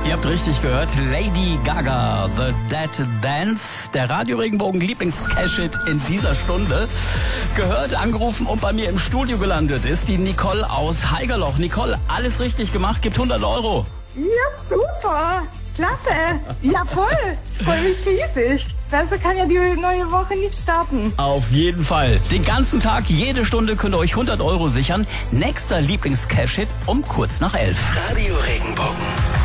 Ihr habt richtig gehört, Lady Gaga, The Dead Dance, der Radio Regenbogen Lieblings-Cash-Hit in dieser Stunde. Gehört, angerufen und bei mir im Studio gelandet ist die Nicole aus Haigerloch. Nicole, alles richtig gemacht, gibt 100 Euro. Ja, super, klasse, ja voll, ich freue mich riesig. Besser kann ja die neue Woche nicht starten. Auf jeden Fall. Den ganzen Tag, jede Stunde könnt ihr euch 100 Euro sichern. Nächster Lieblings-Cash-Hit um kurz nach 11. Radio Regenbogen.